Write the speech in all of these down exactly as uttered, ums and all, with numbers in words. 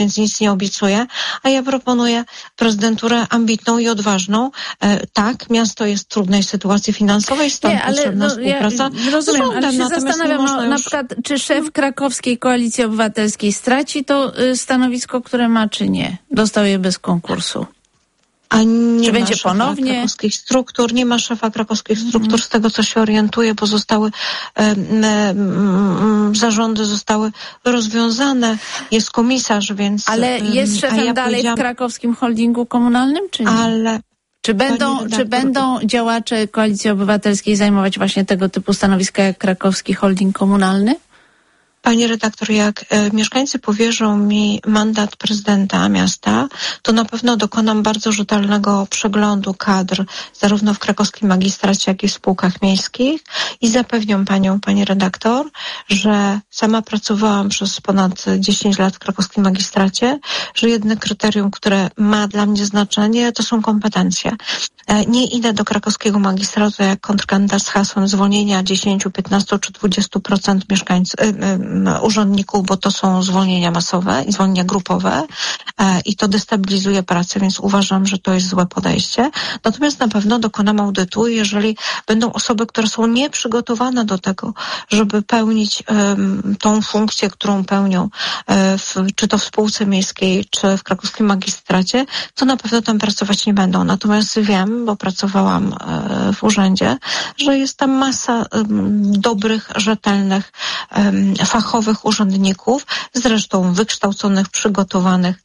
więc nic nie obiecuję, a ja proponuję prezydenturę ambitną i odważną. E, tak, miasto jest w trudnej sytuacji finansowej, stąd nie, ale potrzebna no, współpraca ja rozumiem, z rządem. ale się zastanawiam, no, już... na przykład, czy szef krakowskiej Koalicji Obywatelskiej straci to y, stanowisko, które ma, czy nie? Dostał je bez konkursu. A nie czy ma będzie szefa ponownie? krakowskich struktur, nie ma szefa krakowskich struktur, mm. z tego co się orientuję, pozostałe um, um, zarządy zostały rozwiązane, jest komisarz, więc... Ale jest szefem ja dalej w krakowskim holdingu komunalnym, czy nie? Ale... Czy będą, redaktor, czy będą działacze Koalicji Obywatelskiej zajmować właśnie tego typu stanowiska jak krakowski holding komunalny? Pani redaktor, jak e, mieszkańcy powierzą mi mandat prezydenta miasta, to na pewno dokonam bardzo rzetelnego przeglądu kadr, zarówno w krakowskim magistracie, jak i w spółkach miejskich i zapewniam panią, pani redaktor, że sama pracowałam przez ponad dziesięć lat w krakowskim magistracie, że jedno kryterium, które ma dla mnie znaczenie, to są kompetencje. E, nie idę do krakowskiego magistratu jak kontrkandydat z hasłem zwolnienia dziesięć, piętnaście czy dwadzieścia procent mieszkańców, e, e, urzędników, bo to są zwolnienia masowe i zwolnienia grupowe e, i to destabilizuje pracę, więc uważam, że to jest złe podejście. Natomiast na pewno dokonam audytu, jeżeli będą osoby, które są nieprzygotowane do tego, żeby pełnić um, tą funkcję, którą pełnią e, w, czy to w spółce miejskiej, czy w krakowskim magistracie, to na pewno tam pracować nie będą. Natomiast wiem, bo pracowałam e, w urzędzie, że jest tam masa um, dobrych, rzetelnych, um, fachowych urzędników, zresztą wykształconych, przygotowanych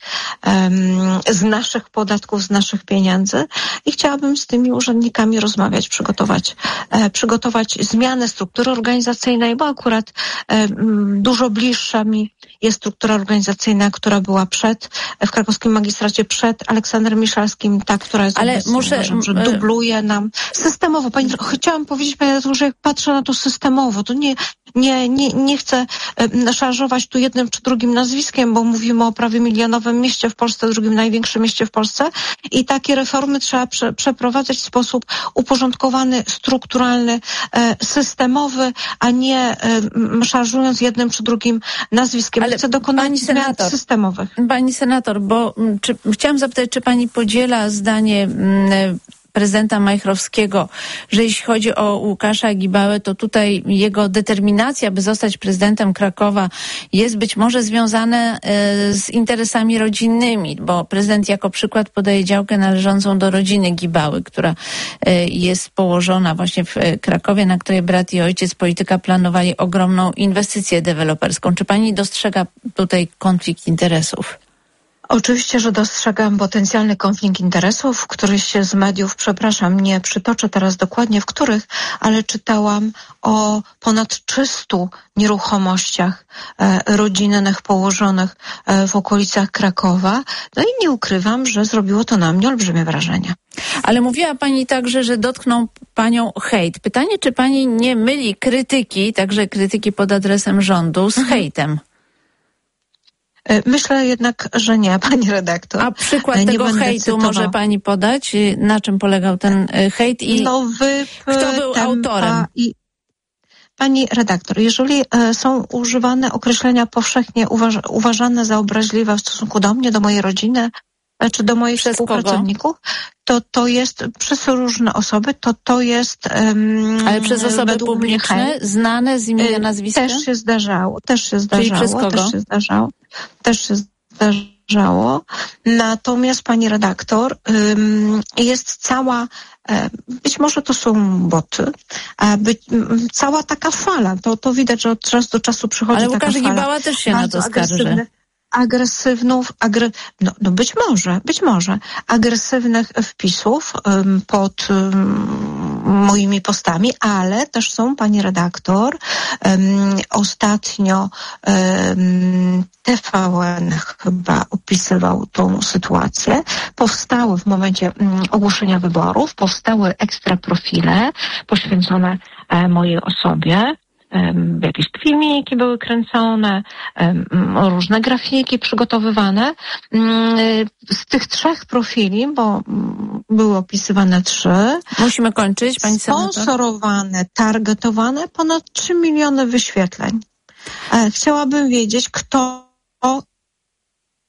um, z naszych podatków, z naszych pieniędzy i chciałabym z tymi urzędnikami rozmawiać, przygotować, e, przygotować zmianę struktury organizacyjnej, bo akurat e, dużo bliższa mi jest struktura organizacyjna, która była przed, w krakowskim magistracie przed Aleksandrem Miszalskim, ta, która jest ale obecnie, muszę, uważam, że dubluje nam systemowo. Pani, chciałam powiedzieć, Pani, że jak patrzę na to systemowo, to nie, nie, nie, nie chcę szarżować tu jednym czy drugim nazwiskiem, bo mówimy o prawie milionowym mieście w Polsce, drugim największym mieście w Polsce i takie reformy trzeba prze, przeprowadzać w sposób uporządkowany, strukturalny, e, systemowy, a nie e, szarżując jednym czy drugim nazwiskiem. Ale chcę dokonać zmian senator, systemowych. Pani senator, bo czy, chciałam zapytać, czy pani podziela zdanie m, prezydenta Majchrowskiego, że jeśli chodzi o Łukasza Gibałę, to tutaj jego determinacja, by zostać prezydentem Krakowa, jest być może związane e, z interesami rodzinnymi, bo prezydent jako przykład podaje działkę należącą do rodziny Gibały, która e, jest położona właśnie w Krakowie, na której brat i ojciec polityka planowali ogromną inwestycję deweloperską. Czy pani dostrzega tutaj konflikt interesów? Oczywiście, że dostrzegam potencjalny konflikt interesów, który się z mediów, przepraszam, nie przytoczę teraz dokładnie w których, ale czytałam o ponad trzystu nieruchomościach e, rodzinnych położonych e, w okolicach Krakowa. No i nie ukrywam, że zrobiło to na mnie olbrzymie wrażenie. Ale mówiła pani także, że dotknął panią hejt. Pytanie, czy pani nie myli krytyki, także krytyki pod adresem rządu, z mhm. hejtem? Myślę jednak, że nie, pani redaktor. A przykład nie tego hejtu cytował. Może pani podać? Na czym polegał ten hejt i no, wy, kto był autorem? I... Pani redaktor, jeżeli e, są używane określenia powszechnie uważ, uważane za obraźliwe w stosunku do mnie, do mojej rodziny, czy do moich przez współpracowników, kogo? to to jest przez różne osoby, to to jest um, ale przez osoby publiczne, znane z imienia, nazwiska? Też się zdarzało, też się zdarzało, Czyli przez kogo? też się zdarzało, też się zdarzało. Natomiast pani redaktor, um, jest cała, być może to są boty, a być, cała taka fala, to, to widać, że od czasu do czasu przychodzi ale taka Łukasz fala. Gibała też się na to skarży. Agresywnych, agre, no, no być może, być może, agresywnych wpisów um, pod um, moimi postami, ale też są, pani redaktor, um, ostatnio um, T V N chyba opisywał tą sytuację. Powstały w momencie um, ogłoszenia wyborów, powstały ekstra profile poświęcone e, mojej osobie. Jakieś filmiki były kręcone, różne grafiki przygotowywane. Z tych trzech profili, bo były opisywane trzy. Musimy kończyć, pani senator. Sponsorowane, targetowane ponad trzy miliony wyświetleń. Chciałabym wiedzieć, kto